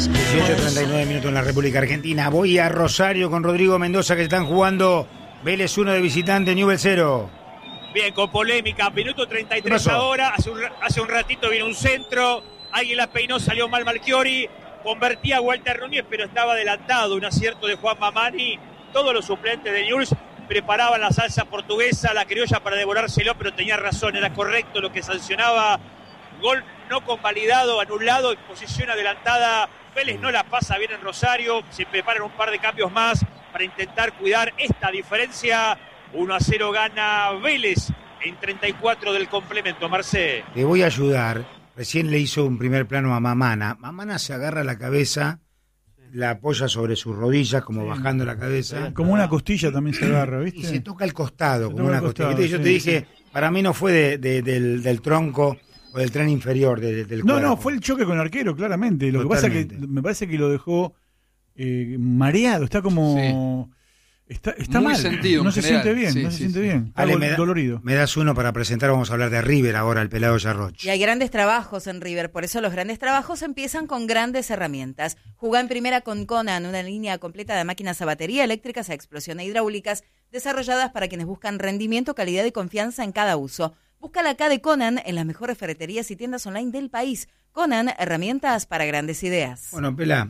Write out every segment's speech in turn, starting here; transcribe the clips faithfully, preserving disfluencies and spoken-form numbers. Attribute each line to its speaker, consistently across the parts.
Speaker 1: dieciocho treinta y nueve minutos en la República Argentina. Voy a Rosario con Rodrigo Mendoza, que están jugando Vélez uno de visitante, Newell's cero.
Speaker 2: Bien, con polémica, minuto treinta y tres ahora, hace un, hace un ratito viene un centro, alguien la peinó, salió mal Malchiori, convertía a Walter Núñez, pero estaba adelantado, un acierto de Juan Mamani. Todos los suplentes de Newell's preparaban la salsa portuguesa, la criolla para devorárselo, pero tenía razón, era correcto lo que sancionaba. Gol no convalidado, anulado, en posición adelantada. Vélez no la pasa bien en Rosario, se preparan un par de cambios más para intentar cuidar esta diferencia. uno a cero gana Vélez en treinta y cuatro del complemento. Marcé.
Speaker 1: Te voy a ayudar. Recién le hizo un primer plano a Mamana. Mamana se agarra la cabeza, la apoya sobre sus rodillas, como sí, bajando la cabeza.
Speaker 3: Como una costilla también se agarra, ¿viste?
Speaker 1: Y se toca el costado,
Speaker 3: se
Speaker 1: como una
Speaker 3: costado,
Speaker 1: costilla. Yo
Speaker 3: sí,
Speaker 1: te dije,
Speaker 3: sí.
Speaker 1: Para mí no fue de, de, del, del tronco o del tren inferior de, del
Speaker 3: No,
Speaker 1: cuerpo.
Speaker 3: no, fue el choque con el arquero, claramente. Lo
Speaker 1: Totalmente.
Speaker 3: que pasa es que me parece que lo dejó eh, mareado, está como... Sí. Está, está
Speaker 4: Muy
Speaker 3: mal,
Speaker 4: sentido,
Speaker 3: no se
Speaker 4: general.
Speaker 3: siente bien,
Speaker 4: sí,
Speaker 3: no
Speaker 4: sí,
Speaker 3: se siente
Speaker 4: sí.
Speaker 3: bien, está
Speaker 1: Ale, me da,
Speaker 3: dolorido.
Speaker 1: Me das uno para presentar, vamos a hablar de River ahora, el pelado Yarroch.
Speaker 5: Y hay grandes trabajos en River, por eso los grandes trabajos empiezan con grandes herramientas. Jugá en primera con Conan, una línea completa de máquinas a batería, eléctricas, a explosión e hidráulicas, desarrolladas para quienes buscan rendimiento, calidad y confianza en cada uso. Búscala acá de Conan en las mejores ferreterías y tiendas online del país. Conan, herramientas para grandes ideas.
Speaker 1: Bueno, Pela,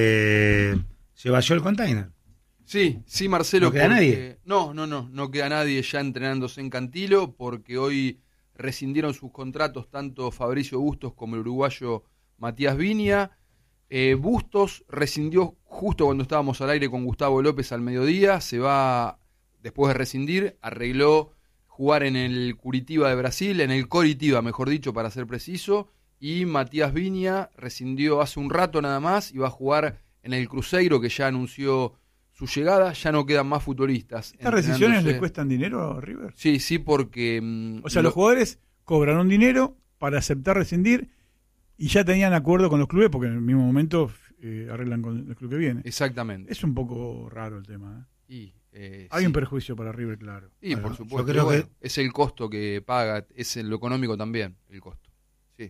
Speaker 1: eh, se vació el container.
Speaker 4: Sí, sí, Marcelo.
Speaker 1: ¿No queda
Speaker 4: porque,
Speaker 1: nadie?
Speaker 4: No, no, no, no queda nadie ya entrenándose en Cantilo, porque hoy rescindieron sus contratos tanto Fabricio Bustos como el uruguayo Matías Viña. Eh, Bustos rescindió justo cuando estábamos al aire con Gustavo López al mediodía, se va, después de rescindir, arregló jugar en el Curitiba de Brasil, en el Coritiba, mejor dicho, para ser preciso, y Matías Viña rescindió hace un rato nada más y va a jugar en el Cruzeiro, que ya anunció su llegada. Ya no quedan más futbolistas.
Speaker 3: ¿Estas rescisiones les cuestan dinero a River?
Speaker 4: Sí, sí, porque... Mmm,
Speaker 3: o sea,
Speaker 4: lo...
Speaker 3: los jugadores cobraron dinero para aceptar rescindir y ya tenían acuerdo con los clubes, porque en el mismo momento eh, arreglan con el club que viene.
Speaker 4: Exactamente.
Speaker 3: Es un poco raro el tema, ¿eh?
Speaker 4: Y, eh,
Speaker 3: Hay
Speaker 4: sí.
Speaker 3: un perjuicio para River, claro.
Speaker 4: Y
Speaker 1: bueno,
Speaker 4: por supuesto,
Speaker 1: yo creo
Speaker 4: bueno,
Speaker 1: que...
Speaker 4: es el costo que paga, es lo económico también, el costo. Sí.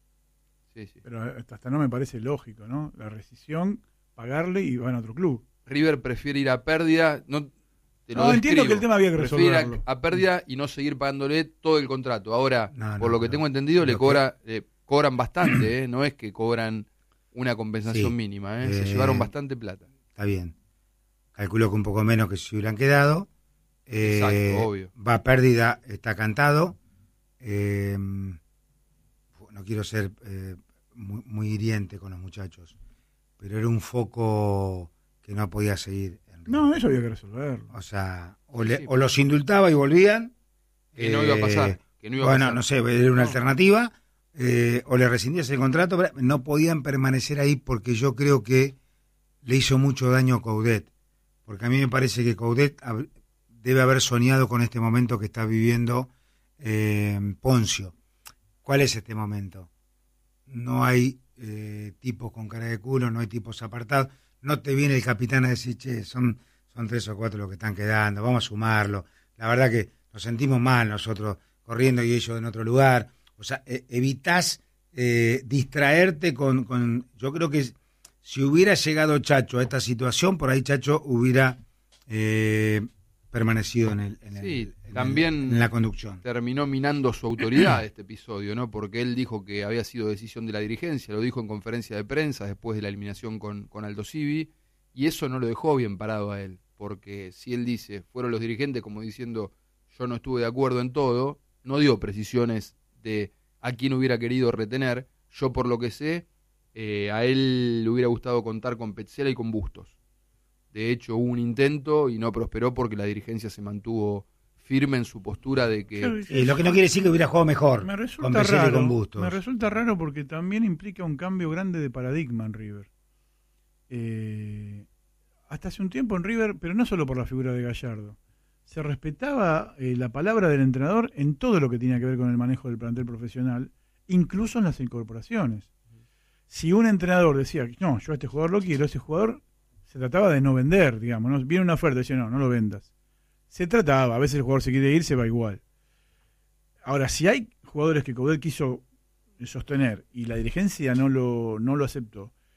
Speaker 4: Sí, sí.
Speaker 3: Pero hasta no me parece lógico, ¿no? La rescisión, pagarle y van a otro club.
Speaker 4: River prefiere ir a pérdida, no, te lo
Speaker 3: no entiendo
Speaker 4: describo.
Speaker 3: que el tema había que
Speaker 4: prefiere
Speaker 3: resolverlo.
Speaker 4: Ir a, a pérdida y no seguir pagándole todo el contrato. Ahora,
Speaker 1: no, no,
Speaker 4: por lo que
Speaker 1: no.
Speaker 4: tengo entendido, le
Speaker 1: Lo
Speaker 4: cobra, que... le cobran bastante, ¿eh? No es que cobran una compensación
Speaker 1: sí.
Speaker 4: mínima, ¿eh?
Speaker 1: Eh,
Speaker 4: Se llevaron bastante plata.
Speaker 1: Está bien. Calculo que un poco menos que si hubieran quedado. Eh,
Speaker 4: Exacto, obvio.
Speaker 1: Va a pérdida, está cantado. Eh, no quiero ser eh, muy, muy hiriente con los muchachos, pero era un foco que no podía seguir.
Speaker 3: No, eso había que resolverlo.
Speaker 1: O sea, o,
Speaker 4: sí,
Speaker 1: le,
Speaker 4: sí.
Speaker 1: o los indultaba y volvían.
Speaker 4: Que eh, no iba a pasar. Que no iba
Speaker 1: bueno,
Speaker 4: a pasar.
Speaker 1: no sé, era una no. alternativa. Eh, o le rescindías el contrato. Pero no podían permanecer ahí porque yo creo que le hizo mucho daño a Coudet. Porque a mí me parece que Coudet debe haber soñado con este momento que está viviendo eh, Poncio. ¿Cuál es este momento? No hay eh, tipos con cara de culo, no hay tipos apartados. No te viene el capitán a decir, che, son, son tres o cuatro los que están quedando, vamos a sumarlo. La verdad que nos sentimos mal nosotros corriendo y ellos en otro lugar. O sea, eh, evitás eh, distraerte con, con... Yo creo que si hubiera llegado Chacho a esta situación, por ahí Chacho hubiera eh, permanecido en, el, en,
Speaker 4: sí,
Speaker 1: el, en,
Speaker 4: también
Speaker 1: el, en la conducción.
Speaker 4: Terminó minando su autoridad este episodio, ¿no? Porque él dijo que había sido decisión de la dirigencia, lo dijo en conferencia de prensa después de la eliminación con, con Aldo Civi, y eso no lo dejó bien parado a él, porque si él dice, fueron los dirigentes como diciendo, yo no estuve de acuerdo en todo, no dio precisiones de a quién hubiera querido retener. Yo, por lo que sé, eh, a él le hubiera gustado contar con Petzela y con Bustos. De hecho, hubo un intento y no prosperó porque la dirigencia se mantuvo firme en su postura de que...
Speaker 1: Eh, lo que no quiere decir que hubiera jugado mejor
Speaker 3: me resulta
Speaker 1: con Petzela
Speaker 3: raro,
Speaker 1: y con Bustos.
Speaker 3: Me resulta raro porque también implica un cambio grande de paradigma en River. Eh, hasta hace un tiempo en River, pero no solo por la figura de Gallardo, se respetaba eh, la palabra del entrenador en todo lo que tenía que ver con el manejo del plantel profesional, incluso en las incorporaciones. Si un entrenador decía, no, yo a este jugador lo quiero, ese jugador se trataba de no vender, digamos, ¿no? Viene una oferta y dice, no, no lo vendas. Se trataba, a veces el jugador se quiere ir, se va igual. Ahora, si hay jugadores que Coudet quiso sostener y la dirigencia no lo, no lo aceptó,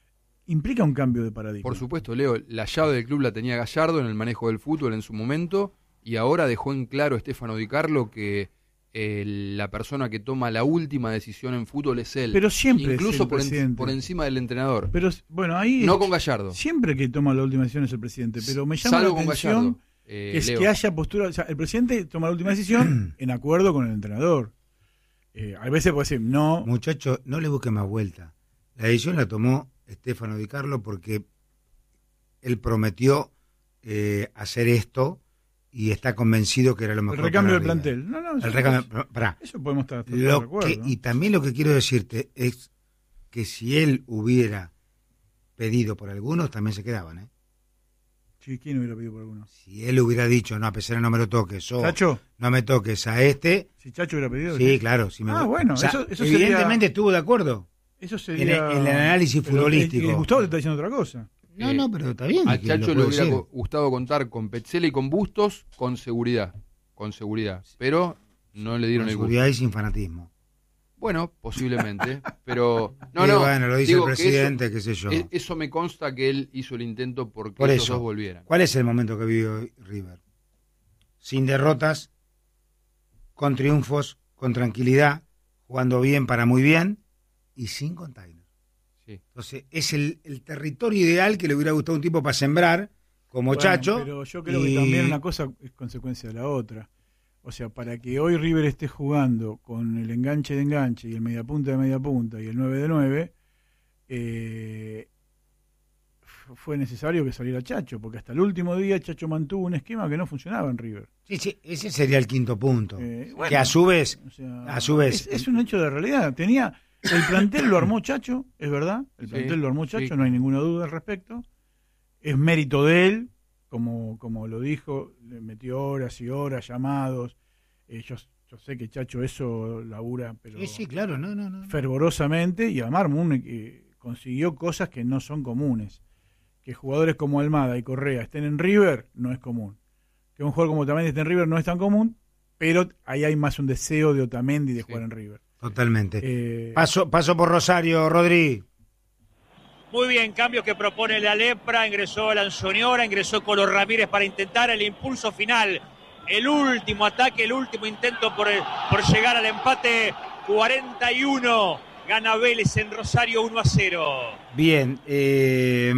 Speaker 3: implica un cambio de paradigma.
Speaker 4: Por supuesto, Leo, la llave del club la tenía Gallardo en el manejo del fútbol en su momento, y ahora dejó en claro Stefano Di Carlo que eh, la persona que toma la última decisión en fútbol es él.
Speaker 3: Pero siempre
Speaker 4: incluso
Speaker 3: es el
Speaker 4: por, en,
Speaker 3: presidente.
Speaker 4: por encima del entrenador.
Speaker 3: Pero bueno, ahí
Speaker 4: no con Gallardo.
Speaker 3: Siempre que toma la última decisión es el presidente, pero me llama
Speaker 4: Salvo
Speaker 3: la atención
Speaker 4: con Gallardo, eh,
Speaker 3: que es
Speaker 4: Leo.
Speaker 3: que haya postura, o sea, el presidente toma la última decisión en acuerdo con el entrenador. Eh, a veces puede decir, no.
Speaker 1: Muchachos, no le busquen más vuelta. La decisión la tomó Stefano Di Carlo porque él prometió eh, hacer esto y está convencido que era lo mejor.
Speaker 3: El recambio del
Speaker 1: para River.
Speaker 3: plantel. No, no, eso,
Speaker 1: El recambio, pará.
Speaker 3: eso podemos estar, estar
Speaker 1: Lo
Speaker 3: de acuerdo.
Speaker 1: que,
Speaker 3: ¿no?
Speaker 1: y también lo que quiero decirte es que si él hubiera pedido por algunos, también se quedaban, ¿eh?
Speaker 3: Sí, ¿quién hubiera pedido por alguno?
Speaker 1: Si él hubiera dicho, no, a pesar de no me lo toques, o
Speaker 3: ¿Chacho?
Speaker 1: no me toques a este.
Speaker 3: Si Chacho hubiera pedido.
Speaker 1: Sí, claro. Si me,
Speaker 3: Ah, bueno,
Speaker 1: o sea,
Speaker 3: eso- eso
Speaker 1: evidentemente
Speaker 3: sería-
Speaker 1: estuvo de acuerdo.
Speaker 3: Eso
Speaker 1: En
Speaker 3: sería.
Speaker 1: el- en el análisis
Speaker 3: Pero,
Speaker 1: futbolístico.
Speaker 3: eh, eh, Gustavo te está diciendo otra cosa.
Speaker 1: No,
Speaker 4: Eh,
Speaker 1: no, pero está bien.
Speaker 4: A
Speaker 1: que
Speaker 4: Chacho
Speaker 1: lo
Speaker 4: le
Speaker 1: puede
Speaker 4: hubiera
Speaker 1: decir.
Speaker 4: gu- gustado contar con Petzela y con Bustos con seguridad, con seguridad, pero no le dieron
Speaker 1: Con
Speaker 4: el gusto.
Speaker 1: seguridad y sin fanatismo.
Speaker 4: Bueno, posiblemente, pero no,
Speaker 1: Sí,
Speaker 4: no.
Speaker 1: bueno, lo dice
Speaker 4: digo
Speaker 1: el
Speaker 4: que
Speaker 1: presidente,
Speaker 4: eso,
Speaker 1: qué sé yo.
Speaker 4: e- Eso me consta que él hizo el intento porque
Speaker 1: Por
Speaker 4: esos
Speaker 1: eso.
Speaker 4: dos volvieran.
Speaker 1: ¿Cuál es el momento que vive hoy River? Sin derrotas, con triunfos, con tranquilidad, jugando bien para muy bien y sin container.
Speaker 4: Sí.
Speaker 1: Entonces, es el, el territorio ideal que le hubiera gustado a un tipo para sembrar, como
Speaker 3: Bueno,
Speaker 1: Chacho.
Speaker 3: Pero yo creo
Speaker 1: y-
Speaker 3: que también una cosa es consecuencia de la otra. O sea, para que hoy River esté jugando con el enganche de enganche y el mediapunta de mediapunta y el nueve de nueve, eh, f- fue necesario que saliera Chacho, porque hasta el último día Chacho mantuvo un esquema que no funcionaba en River.
Speaker 1: Sí, sí, ese sería el quinto punto.
Speaker 3: Eh, bueno,
Speaker 1: que a su vez,
Speaker 3: o sea,
Speaker 1: a su vez-
Speaker 3: es, es un hecho de realidad. Tenía el plantel lo armó Chacho, es verdad. El
Speaker 4: Sí,
Speaker 3: plantel lo armó Chacho,
Speaker 4: sí.
Speaker 3: no hay ninguna duda al respecto. Es mérito de él, como, como lo dijo, le metió horas y horas, llamados. Eh, yo, yo sé que Chacho eso labura, pero
Speaker 1: sí, sí, claro, no, no, no.
Speaker 3: fervorosamente, y además un, eh, consiguió cosas que no son comunes. Que jugadores como Almada y Correa estén en River no es común. Que un jugador como Otamendi esté en River no es tan común, pero ahí hay más un deseo de Otamendi de
Speaker 4: Sí.
Speaker 3: jugar en River.
Speaker 1: Totalmente.
Speaker 3: Eh,
Speaker 1: Paso, paso por Rosario, Rodri.
Speaker 2: Muy bien, cambios que propone la Lepra, ingresó Lanzoniora, ingresó Colo Ramírez para intentar el impulso final, el último ataque, el último intento por, por llegar al empate. Cuarenta y uno, gana Vélez en Rosario uno a cero.
Speaker 1: Bien. Eh,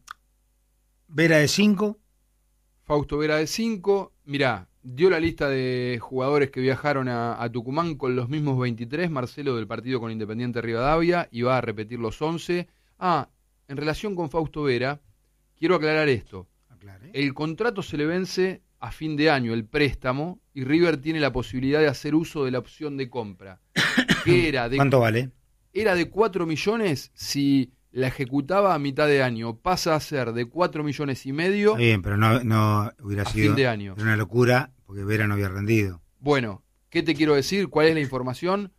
Speaker 1: Vera de cinco.
Speaker 4: Fausto Vera de cinco, mirá, dio la lista de jugadores que viajaron a, a Tucumán con los mismos veintitrés, Marcelo del partido con Independiente Rivadavia, y va a repetir los once. Ah, en relación con Fausto Vera, quiero aclarar esto.
Speaker 1: Aclare.
Speaker 4: El contrato se le vence a fin de año, el préstamo, y River tiene la posibilidad de hacer uso de la opción de compra, que era de,
Speaker 1: ¿Cuánto vale?
Speaker 4: era de cuatro millones si la ejecutaba a mitad de año, pasa a ser de cuatro millones y medio
Speaker 1: Está bien, pero no, no hubiera
Speaker 4: a
Speaker 1: sido
Speaker 4: fin de año.
Speaker 1: era una locura porque Vera no había rendido.
Speaker 4: Bueno, ¿qué te quiero decir? ¿Cuál es la información?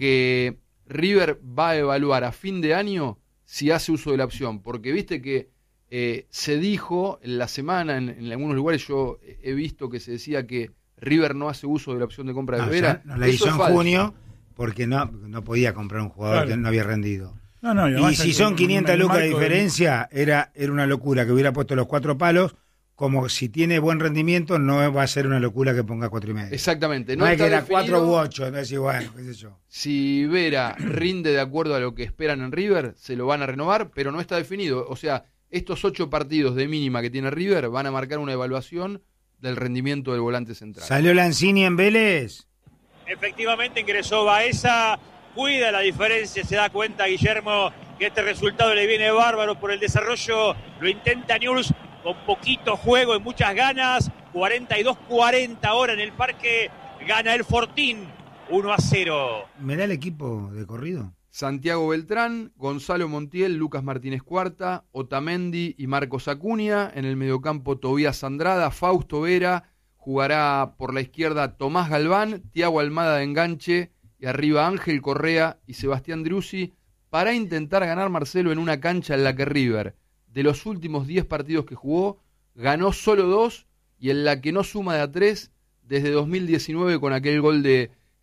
Speaker 4: Que River va a evaluar a fin de año si hace uso de la opción, porque viste que eh, se dijo en la semana, en, en algunos lugares yo he visto que se decía que River no hace uso de la opción de compra de
Speaker 1: No,
Speaker 4: Vera.
Speaker 1: ya no la
Speaker 4: Eso
Speaker 1: hizo
Speaker 4: es
Speaker 1: en
Speaker 4: falso.
Speaker 1: junio porque no, no podía comprar un jugador
Speaker 3: Claro.
Speaker 1: que no había rendido.
Speaker 3: no, no,
Speaker 1: Y
Speaker 3: además
Speaker 1: si
Speaker 3: en-
Speaker 1: son
Speaker 3: en
Speaker 1: quinientas
Speaker 3: el
Speaker 1: lucas de
Speaker 3: marco del-
Speaker 1: diferencia, era, era una locura que hubiera puesto los cuatro palos, como si tiene buen rendimiento, no va a ser una locura que ponga cuatro y medio.
Speaker 4: Exactamente.
Speaker 1: No,
Speaker 4: No,
Speaker 1: es que
Speaker 4: está
Speaker 1: era cuatro
Speaker 4: definido
Speaker 1: u ocho, no es igual, qué sé yo.
Speaker 4: Si Vera rinde de acuerdo a lo que esperan en River, se lo van a renovar, pero no está definido. O sea, estos ocho partidos de mínima que tiene River van a marcar una evaluación del rendimiento del volante central.
Speaker 1: ¿Salió Lanzini en Vélez?
Speaker 2: Efectivamente ingresó Baeza, cuida la diferencia, se da cuenta Guillermo que este resultado le viene bárbaro por el desarrollo, lo intenta Newell's con poquito juego y muchas ganas, cuarenta y dos cuarenta ahora en el parque, gana el Fortín, uno a cero.
Speaker 1: ¿Me da el equipo de corrido?
Speaker 4: Santiago Beltrán, Gonzalo Montiel, Lucas Martínez Cuarta, Otamendi y Marcos Acuña. En el mediocampo Tobías Andrada, Fausto Vera, jugará por la izquierda Tomás Galván, Tiago Almada de enganche y arriba Ángel Correa y Sebastián Driussi para intentar ganar Marcelo en una cancha en la que River, de los últimos diez partidos que jugó, ganó solo dos y en la que no suma de a tres desde dos mil diecinueve con aquel gol de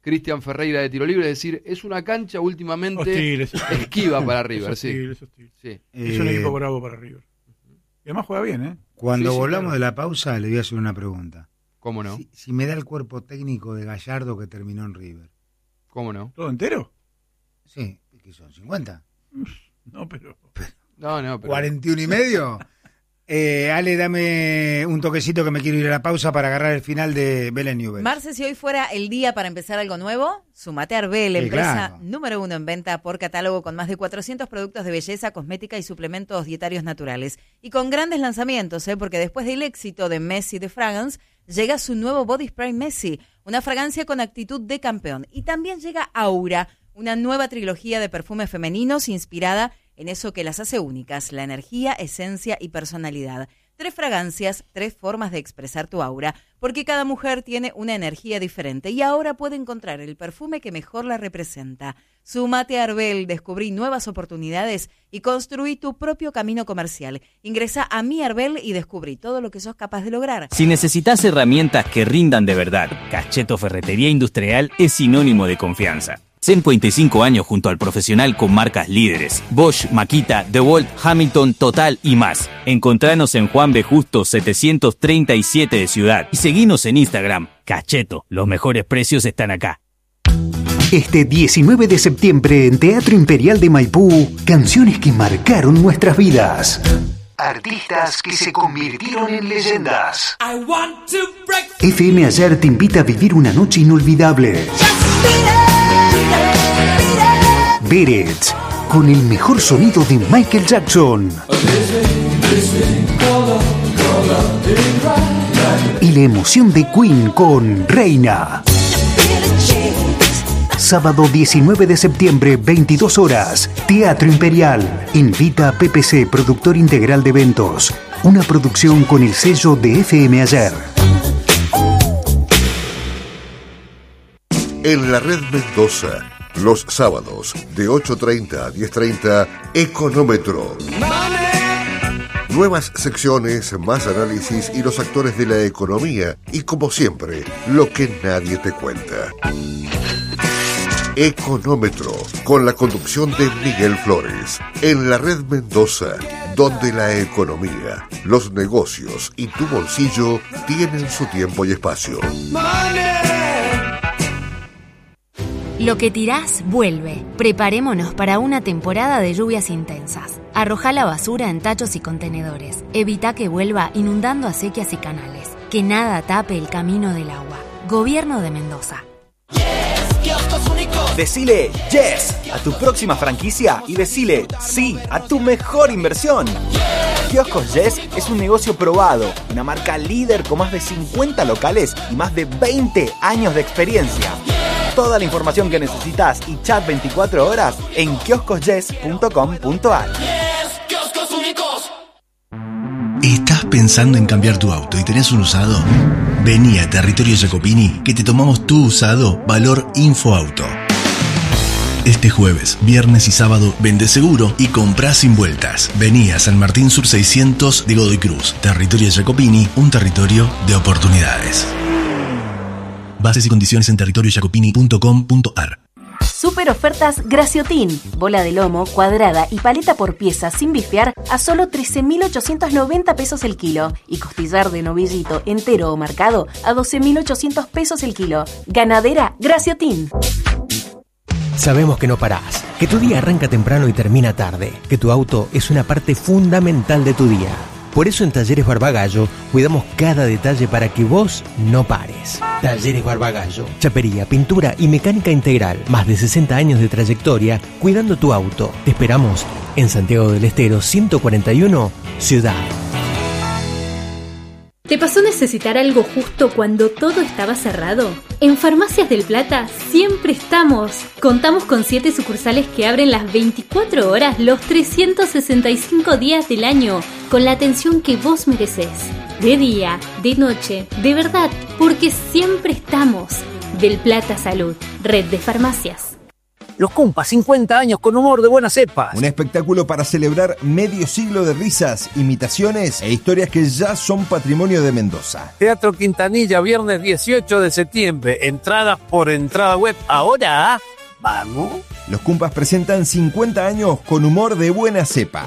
Speaker 4: Cristian Ferreira de tiro libre, es decir, es una cancha últimamente
Speaker 3: hostil, es hostil.
Speaker 4: esquiva para River.
Speaker 3: Es hostil,
Speaker 4: sí.
Speaker 3: es hostil.
Speaker 4: Sí.
Speaker 3: Eh, es un equipo bravo para River. Y además juega bien, ¿eh?
Speaker 1: Cuando
Speaker 4: Sí, sí,
Speaker 1: volvamos
Speaker 4: claro.
Speaker 1: de la pausa, le voy a hacer una pregunta.
Speaker 4: ¿Cómo no?
Speaker 1: Si, si me da el cuerpo técnico de Gallardo que terminó en River.
Speaker 4: ¿Cómo no?
Speaker 3: ¿Todo entero?
Speaker 1: Sí, ¿qué son? ¿cincuenta?
Speaker 3: No, pero...
Speaker 4: No, no, pero...
Speaker 1: ¿cuarenta y uno y medio? Eh, Ale, dame un toquecito que me quiero ir a la pausa para agarrar el final de Belén Newell.
Speaker 5: Marce, si hoy fuera el día para empezar algo nuevo, sumate a Arbel,
Speaker 1: Sí,
Speaker 5: empresa
Speaker 1: claro.
Speaker 5: número uno en venta por catálogo con más de cuatrocientos productos de belleza, cosmética y suplementos dietarios naturales. Y con grandes lanzamientos, ¿eh? Porque después del éxito de Messi de Fragrance, llega su nuevo Body Spray Messi, una fragancia con actitud de campeón. Y también llega Aura, una nueva trilogía de perfumes femeninos inspirada en eso que las hace únicas, la energía, esencia y personalidad. Tres fragancias, tres formas de expresar tu aura, porque cada mujer tiene una energía diferente y ahora puede encontrar el perfume que mejor la representa. Súmate a Arbel, descubrí nuevas oportunidades y construí tu propio camino comercial. Ingresa a Mi Arbel y descubrí todo lo que sos capaz de lograr.
Speaker 6: Si necesitas herramientas que rindan de verdad, Cacheto Ferretería Industrial es sinónimo de confianza. cincuenta y cinco años junto al profesional con marcas líderes. Bosch, Makita, DeWalt, Hamilton, Total y más. Encontranos en Juan B. Justo setecientos treinta y siete de Ciudad. Y seguinos en Instagram. Cacheto, los mejores precios están acá.
Speaker 7: Este diecinueve de septiembre en Teatro Imperial de Maipú, canciones que marcaron nuestras vidas. Artistas que se convirtieron en leyendas. F M Ayer te invita a vivir una noche inolvidable. Beret, con el mejor sonido de Michael Jackson. Y la emoción de Queen con Reina. Sábado diecinueve de septiembre, veintidós horas, Teatro Imperial. Invita a P P C, productor integral de eventos. Una producción con el sello de F M Ayer.
Speaker 8: En la red Mendoza, los sábados de ocho treinta a diez treinta, Económetro. Nuevas secciones, más análisis y los actores de la economía. Y como siempre, lo que nadie te cuenta. Económetro, con la conducción de Miguel Flores. En la red Mendoza, donde la economía, los negocios y tu bolsillo tienen su tiempo y espacio.
Speaker 9: Lo que tirás, vuelve. Preparémonos para una temporada de lluvias intensas. Arrojá la basura en tachos y contenedores. Evita que vuelva inundando acequias y canales. Que nada tape el camino del agua. Gobierno de Mendoza.
Speaker 10: Decile yes a tu próxima franquicia y decile sí a tu mejor inversión. Kioscos Yes es un negocio probado, una marca líder con más de cincuenta locales y más de veinte años de experiencia. Toda la información que necesitas y chat veinticuatro horas en kioscos yes punto com punto a r.
Speaker 11: ¿Estás pensando en cambiar tu auto y tenés un usado? Vení a Territorio Jacopini que te tomamos tu usado valor InfoAuto. Este jueves, viernes y sábado, vende seguro y comprá sin vueltas. Vení a San Martín Sur seiscientos de Godoy Cruz. Territorio Jacopini, un territorio de oportunidades. Bases y condiciones en territorio jacopini punto com punto a r.
Speaker 12: Super ofertas Graciotin. Bola de lomo, cuadrada y paleta por pieza sin bifear a solo trece mil ochocientos noventa pesos el kilo. Y costillar de novillito entero o marcado a doce mil ochocientos pesos el kilo. Ganadera Graciotin.
Speaker 13: Sabemos que no parás, que tu día arranca temprano y termina tarde, que tu auto es una parte fundamental de tu día. Por eso en Talleres Barbagallo cuidamos cada detalle para que vos no pares. Talleres Barbagallo, chapería, pintura y mecánica integral. Más de sesenta años de trayectoria cuidando tu auto. Te esperamos en Santiago del Estero ciento cuarenta y uno, Ciudad.
Speaker 14: ¿Te pasó necesitar algo justo cuando todo estaba cerrado? En Farmacias del Plata siempre estamos. Contamos con siete sucursales que abren las veinticuatro horas los trescientos sesenta y cinco días del año, con la atención que vos merecés. De día, de noche, de verdad, porque siempre estamos. Del Plata Salud, red de farmacias.
Speaker 15: Los Cumpas, cincuenta años con humor de buena cepa.
Speaker 16: Un espectáculo para celebrar medio siglo de risas, imitaciones e historias que ya son patrimonio de Mendoza.
Speaker 15: Teatro Quintanilla, viernes dieciocho de septiembre. Entradas por entrada web. Ahora, ¿vamos?
Speaker 16: Los Cumpas presentan cincuenta años con humor de buena cepa.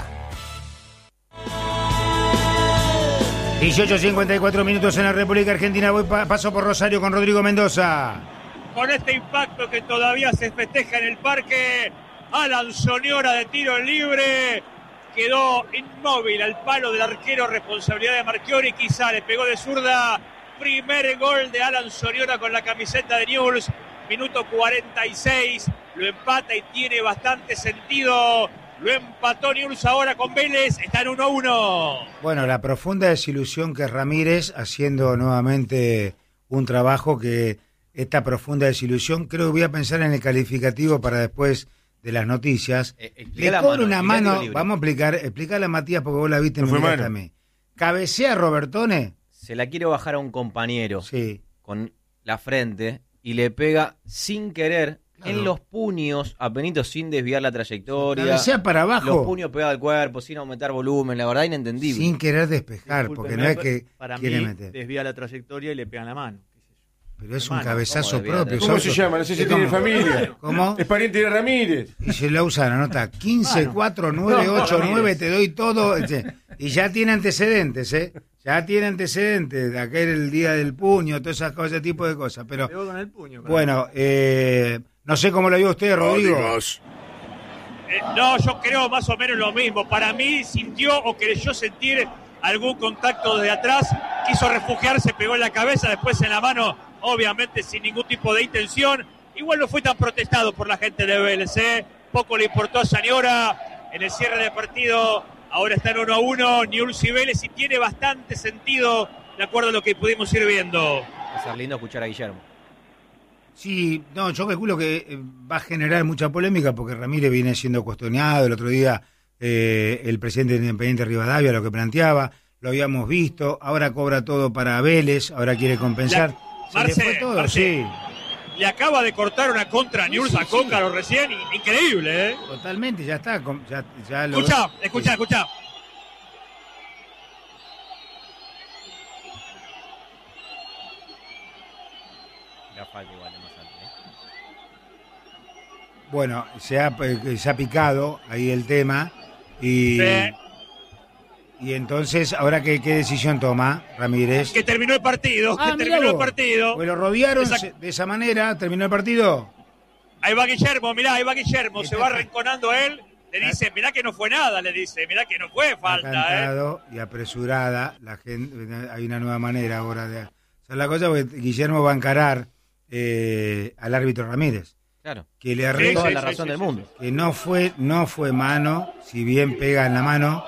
Speaker 1: dieciocho cincuenta y cuatro minutos en la República Argentina. Voy pa- paso por Rosario con Rodrigo Mendoza.
Speaker 2: Con este impacto que todavía se festeja en el parque, Alan Soñora de tiro libre quedó inmóvil al palo del arquero, responsabilidad de Marchiori, quizá le pegó de zurda. Primer gol de Alan Soñora con la camiseta de Newell's, minuto cuarenta y seis, lo empata y tiene bastante sentido. Lo empató Newell's ahora con Vélez, está en uno a uno.
Speaker 1: Bueno, la profunda desilusión que es Ramírez haciendo nuevamente un trabajo que... Esta profunda desilusión, creo que voy a pensar en el calificativo para después de las noticias.
Speaker 17: Eh,
Speaker 1: Le cobra una mano, vamos a explicar, explicarle a Matías porque vos la viste en
Speaker 17: no
Speaker 1: a mí. Cabecea a Robertone.
Speaker 17: Se la quiere bajar a un compañero
Speaker 1: sí.
Speaker 17: con la frente y le pega sin querer claro. en los puños a Benito sin desviar la trayectoria.
Speaker 1: Cabecea para abajo.
Speaker 17: Los puños pegados al cuerpo sin aumentar volumen, la verdad inentendible.
Speaker 1: Sin querer despejar, porque no es que
Speaker 18: para
Speaker 1: quiere
Speaker 18: mí,
Speaker 1: meter.
Speaker 18: Desvía la trayectoria y le pega en la mano.
Speaker 1: Pero es un cabezazo
Speaker 19: ¿Cómo
Speaker 1: propio.
Speaker 19: ¿Cómo se llama? No sé si tiene familia.
Speaker 1: ¿Cómo?
Speaker 19: Es pariente de Ramírez.
Speaker 1: Y se lo usa la nota quince, cuatro, nueve, ocho, nueve, te doy todo. Y ya tiene antecedentes, ¿eh? Ya tiene antecedentes de aquel el día del puño, todas esas cosas, ese tipo de cosas. Pero
Speaker 18: con el puño,
Speaker 1: bueno, eh, no sé cómo lo vio usted, Rodrigo.
Speaker 2: Eh, no, yo creo más o menos lo mismo. Para mí sintió o creyó sentir algún contacto desde atrás, quiso refugiarse, pegó en la cabeza, después en la mano, obviamente sin ningún tipo de intención. Igual no fue tan protestado por la gente de Vélez, ¿eh? Poco le importó a Soñora en el cierre del partido. Ahora está en uno a uno, Newell's y Vélez, y tiene bastante sentido de acuerdo a lo que pudimos ir viendo.
Speaker 17: Va a ser lindo escuchar a Guillermo.
Speaker 1: Sí, no, yo calculo que va a generar mucha polémica porque Ramírez viene siendo cuestionado. El otro día eh, el presidente de Independiente Rivadavia lo que planteaba, lo habíamos visto, ahora cobra todo para Vélez, ahora quiere compensar.
Speaker 2: La,
Speaker 1: Se
Speaker 2: Marce,
Speaker 1: le fue todo,
Speaker 2: Marce,
Speaker 1: sí.
Speaker 2: Le acaba de cortar una contra a Newell's sí, sí, a Cóncaro sí. recién, increíble, ¿eh?
Speaker 1: Totalmente, ya está. Ya, ya lo
Speaker 2: escucha,
Speaker 1: ves.
Speaker 2: escucha, escucha.
Speaker 17: La falta igual de más alto, ¿eh?
Speaker 1: Bueno, se ha, se ha picado ahí el tema y... Sí. Y entonces, ¿ahora qué, qué decisión toma Ramírez?
Speaker 2: Que terminó el partido,
Speaker 1: ah,
Speaker 2: que terminó el partido.
Speaker 1: Pues lo rodearon Exact- de esa manera, terminó el partido.
Speaker 2: Ahí va Guillermo, mirá, ahí va Guillermo, se va arrinconando él, le dice, mirá que no fue nada, le dice, mirá que no fue falta.
Speaker 1: Cantado eh. y apresurada, la gente, hay una nueva manera ahora de hacer la cosa, porque Guillermo va a encarar eh, al árbitro Ramírez.
Speaker 17: Claro.
Speaker 1: Que le arregló
Speaker 17: sí, toda sí, la razón sí, del sí, mundo.
Speaker 1: Que no fue, no fue mano, si bien pega en la mano.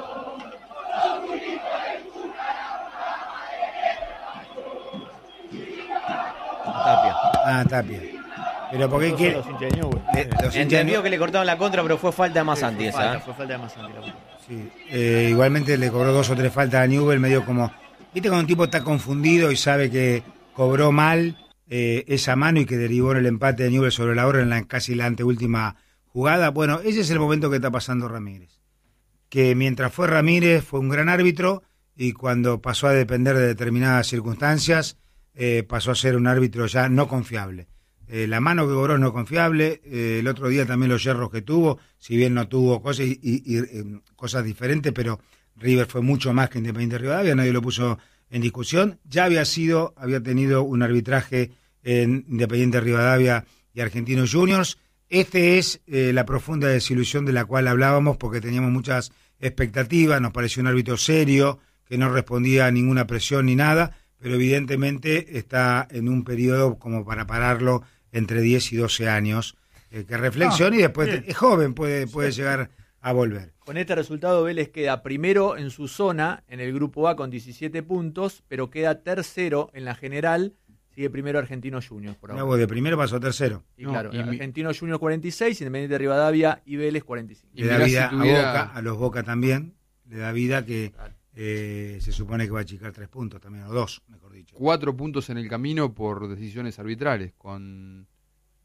Speaker 17: Tapia.
Speaker 1: Ah, Tapia. Pero porque quiere.
Speaker 17: Entendió que le cortaron la contra, pero fue falta de más antes esa.
Speaker 18: Fue falta de más antes.
Speaker 1: Sí. Eh, igualmente le cobró dos o tres faltas a Newell, medio como. Viste cuando un tipo está confundido y sabe que cobró mal eh, esa mano y que derivó en el empate de Newell sobre la hora en la casi la anteúltima jugada. Bueno, ese es el momento que está pasando Ramírez. Que mientras fue Ramírez fue un gran árbitro y cuando pasó a depender de determinadas circunstancias. Eh, pasó a ser un árbitro ya no confiable. Eh, la mano que cobró es no confiable, eh, el otro día también los yerros que tuvo, si bien no tuvo cosas y, y, y eh, cosas diferentes, pero River fue mucho más que Independiente Rivadavia, nadie lo puso en discusión. Ya había sido, había tenido un arbitraje en Independiente Rivadavia y Argentinos Juniors. Este es eh, la profunda desilusión de la cual hablábamos porque teníamos muchas expectativas, nos pareció un árbitro serio, que no respondía a ninguna presión ni nada, pero evidentemente está en un periodo como para pararlo entre diez y doce años, eh, que reflexione ah, y después te, es joven, puede, puede sí. llegar a volver.
Speaker 18: Con este resultado Vélez queda primero en su zona, en el grupo A con diecisiete puntos, pero queda tercero en la general, sigue primero Argentinos Juniors. Por ahora.
Speaker 1: No, de primero pasó tercero.
Speaker 18: Y no, claro, y Argentinos Juniors cuarenta y seis, Independiente Rivadavia y Vélez cuarenta y cinco.
Speaker 1: Le da vida si tuviera... a Boca, a los Boca también, le da vida que... Claro. Eh, se supone que va a achicar tres puntos también, o dos, mejor dicho.
Speaker 4: Cuatro puntos en el camino por decisiones arbitrales, con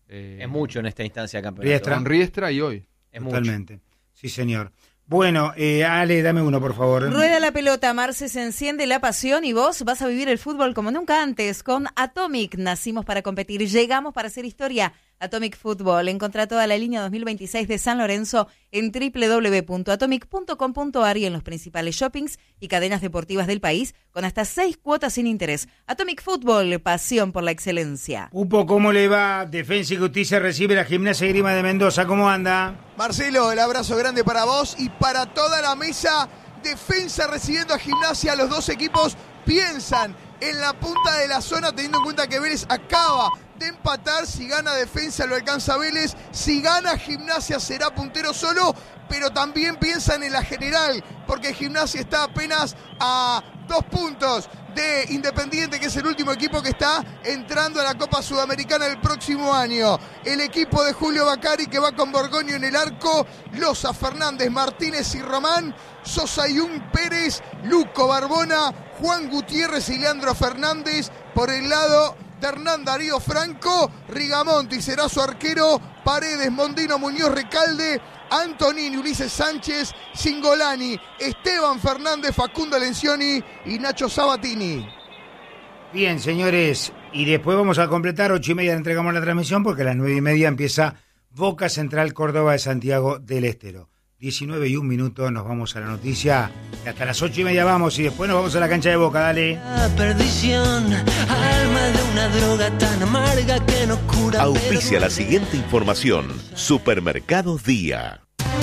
Speaker 4: Eh,
Speaker 17: es mucho en esta instancia de campeonato.
Speaker 1: Riestra.
Speaker 4: Con Riestra y hoy.
Speaker 17: Es
Speaker 1: Totalmente.
Speaker 17: mucho.
Speaker 1: Sí, señor. Bueno, eh, Ale, dame uno, por favor.
Speaker 5: Rueda la pelota, Marce, se enciende la pasión y vos vas a vivir el fútbol como nunca antes con Atomic. Nacimos para competir, llegamos para hacer historia. Atomic Fútbol. Encontrá toda la línea dos mil veintiséis de San Lorenzo en doble u doble u doble u punto atomic punto com punto a r y en los principales shoppings y cadenas deportivas del país con hasta seis cuotas sin interés. Atomic Fútbol, pasión por la excelencia.
Speaker 1: Upo, ¿cómo le va? Defensa y Justicia recibe la Gimnasia y Grima de Mendoza. ¿Cómo anda?
Speaker 20: Marcelo, el abrazo grande para vos y para toda la mesa. Defensa recibiendo a Gimnasia. Los dos equipos piensan en la punta de la zona, teniendo en cuenta que Vélez acaba de empatar. Si gana Defensa lo alcanza Vélez, si gana Gimnasia será puntero solo, pero también piensan en la general, porque Gimnasia está apenas a dos puntos de Independiente, que es el último equipo que está entrando a la Copa Sudamericana el próximo año. El equipo de Julio Bacari, que va con Borgoño en el arco, Loza, Fernández, Martínez y Román, Sosayún, Pérez, Luco, Barbona, Juan Gutiérrez y Leandro Fernández. Por el lado de Hernán Darío Franco, Rigamonti será su arquero, Paredes, Mondino, Muñoz, Recalde, Antonini, Ulises Sánchez, Singolani, Esteban Fernández, Facundo Lencioni y Nacho Sabatini.
Speaker 1: Bien, señores, y después vamos a completar, ocho y media entregamos la transmisión porque a las nueve y media empieza Boca Central Córdoba de Santiago del Estero. diecinueve y un minuto, nos vamos a la noticia. Y hasta las ocho y media vamos y después nos vamos a la cancha de Boca, dale.
Speaker 21: La perdición, alma de una droga tan amarga que no cura.
Speaker 8: Auspicia la siguiente información. Supermercados Día.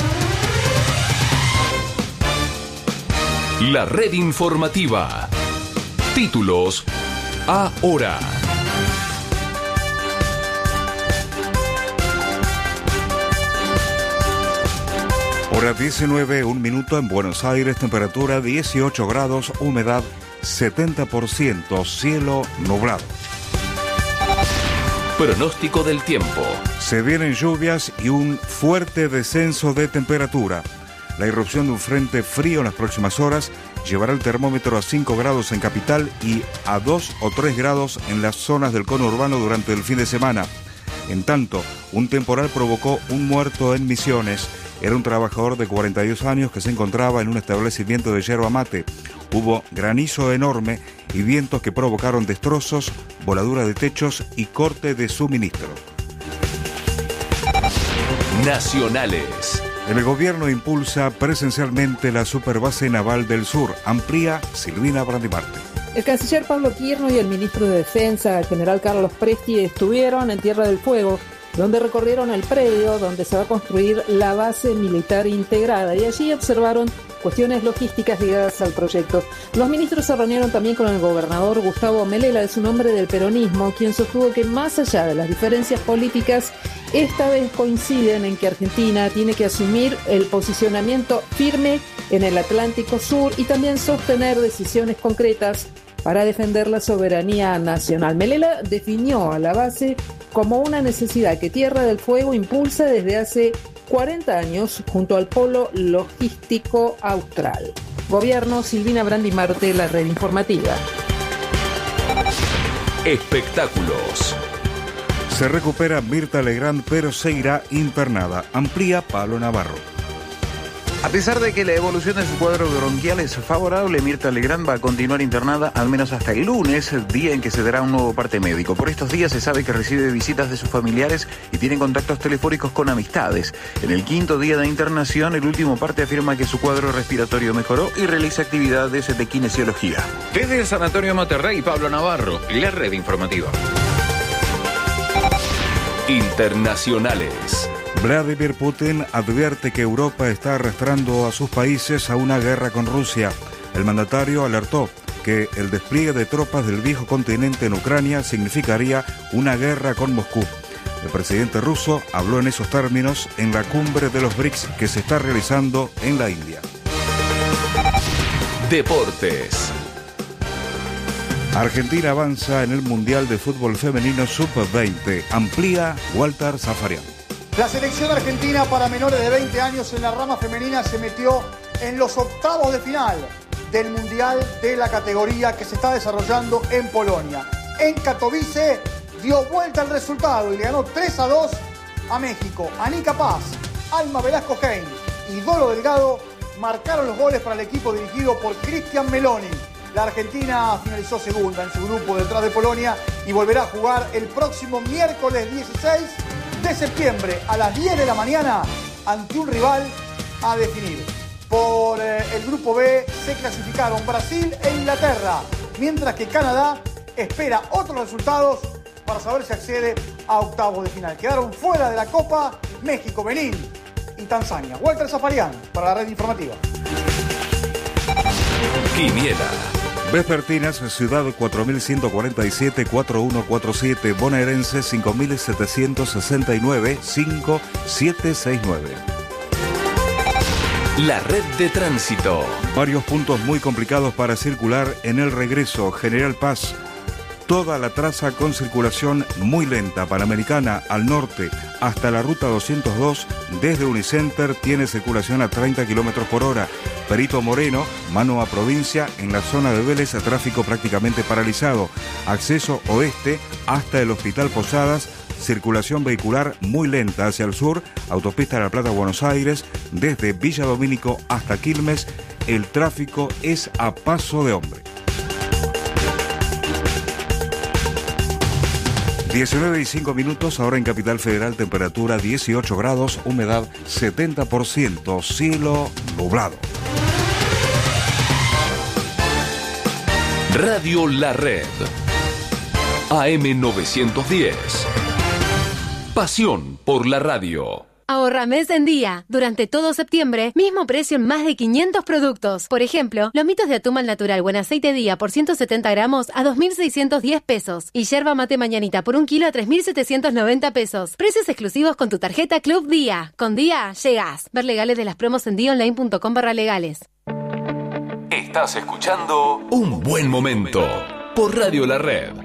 Speaker 22: La red informativa. Títulos ahora.
Speaker 23: Hora diecinueve, un minuto en Buenos Aires, temperatura dieciocho grados, humedad setenta por ciento, cielo nublado.
Speaker 22: Pronóstico del tiempo.
Speaker 23: Se vienen lluvias y un fuerte descenso de temperatura. La irrupción de un frente frío en las próximas horas llevará el termómetro a cinco grados en capital y a dos o tres grados en las zonas del cono urbano durante el fin de semana. En tanto, un temporal provocó un muerto en Misiones. Era un trabajador de cuarenta y dos años que se encontraba en un establecimiento de yerba mate. Hubo granizo enorme y vientos que provocaron destrozos, voladura de techos y corte de suministro.
Speaker 22: Nacionales.
Speaker 23: El gobierno impulsa presencialmente la Superbase Naval del Sur. Amplía Silvina Brandimarte.
Speaker 24: El canciller Pablo Quirno y el ministro de Defensa, el general Carlos Presti, estuvieron en Tierra del Fuego, donde recorrieron el predio donde se va a construir la base militar integrada y allí observaron cuestiones logísticas ligadas al proyecto. Los ministros se reunieron también con el gobernador Gustavo Melela, es un hombre del peronismo, quien sostuvo que más allá de las diferencias políticas, esta vez coinciden en que Argentina tiene que asumir el posicionamiento firme en el Atlántico Sur y también sostener decisiones concretas para defender la soberanía nacional. Melela definió a la base como una necesidad que Tierra del Fuego impulsa desde hace cuarenta años junto al Polo Logístico Austral. Gobierno, Silvina Brandimarte, la red informativa.
Speaker 22: Espectáculos.
Speaker 23: Se recupera Mirta Legrand, pero seguirá internada. Amplía Pablo Navarro.
Speaker 25: A pesar de que la evolución de su cuadro bronquial es favorable, Mirta Legrand va a continuar internada al menos hasta el lunes, día en que se dará un nuevo parte médico. Por estos días se sabe que recibe visitas de sus familiares y tiene contactos telefónicos con amistades. En el quinto día de internación, el último parte afirma que su cuadro respiratorio mejoró y realiza actividades de kinesiología.
Speaker 26: Desde el Sanatorio Monterrey, Pablo Navarro, la red informativa.
Speaker 22: Internacionales.
Speaker 23: Vladimir Putin advierte que Europa está arrastrando a sus países a una guerra con Rusia. El mandatario alertó que el despliegue de tropas del viejo continente en Ucrania significaría una guerra con Moscú. El presidente ruso habló en esos términos en la cumbre de los B R I C S que se está realizando en la India.
Speaker 22: Deportes.
Speaker 23: Argentina avanza en el Mundial de Fútbol Femenino sub veinte. Amplía Walter Zafarian.
Speaker 27: La selección argentina para menores de veinte años en la rama femenina se metió en los octavos de final del Mundial de la categoría que se está desarrollando en Polonia. En Katowice dio vuelta al resultado y le ganó tres a dos a México. Anica Paz, Alma Velasco Hein y Dolo Delgado marcaron los goles para el equipo dirigido por Cristian Meloni. La Argentina finalizó segunda en su grupo detrás de Polonia y volverá a jugar el próximo miércoles dieciséis de septiembre a las diez de la mañana ante un rival a definir. Por eh, el grupo B se clasificaron Brasil e Inglaterra, mientras que Canadá espera otros resultados para saber si accede a octavos de final. Quedaron fuera de la Copa México, Benín y Tanzania. Walter Zafarian para la red informativa.
Speaker 22: Quiniela.
Speaker 23: Vespertinas, Ciudad cuatro mil ciento cuarenta y siete, cuatro mil ciento cuarenta y siete, Bonaerense cinco mil setecientos sesenta y nueve, cinco mil setecientos sesenta y nueve.
Speaker 22: La red de tránsito.
Speaker 23: Varios puntos muy complicados para circular en el regreso. General Paz, toda la traza con circulación muy lenta. Panamericana al norte hasta la ruta doscientos dos desde Unicenter tiene circulación a treinta kilómetros por hora. Perito Moreno, mano a provincia, en la zona de Vélez, tráfico prácticamente paralizado. Acceso oeste hasta el Hospital Posadas, circulación vehicular muy lenta hacia el sur, autopista de La Plata, Buenos Aires, desde Villa Domínico hasta Quilmes, el tráfico es a paso de hombre. diecinueve y cinco minutos, ahora en Capital Federal, temperatura dieciocho grados, humedad setenta por ciento, cielo nublado.
Speaker 22: Radio La Red. A M novecientos diez. Pasión por la radio.
Speaker 3: Ahorra mes en día. Durante todo septiembre, mismo precio en más de quinientos productos. Por ejemplo, lomitos de atún al natural buen aceite día por ciento setenta gramos a dos mil seiscientos diez pesos. Y yerba mate mañanita por un kilo a tres mil setecientos noventa pesos. Precios exclusivos con tu tarjeta Club Día. Con Día, llegas. Ver legales de las promos en dionline.com barra legales.
Speaker 22: Estás escuchando Un Buen Momento por Radio La Red.